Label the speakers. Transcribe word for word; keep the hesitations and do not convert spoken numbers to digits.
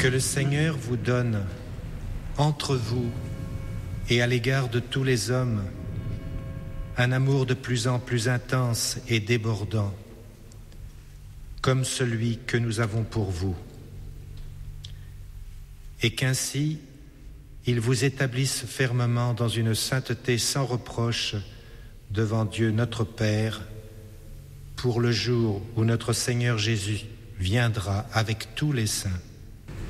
Speaker 1: Que le Seigneur vous donne entre vous et à l'égard de tous les hommes un amour de plus en plus intense et débordant, comme celui que nous avons pour vous, et qu'ainsi il vous établisse fermement dans une sainteté sans reproche devant Dieu notre Père, pour le jour où notre Seigneur Jésus viendra avec tous les saints.